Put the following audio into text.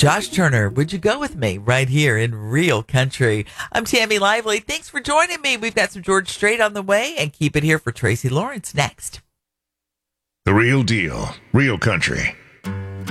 Josh Turner, would you go with me right here in Real Country? I'm Tammy Lively. Thanks for joining me. We've got some George Strait on the way, and keep it here for Tracy Lawrence next. The Real Deal, Real Country.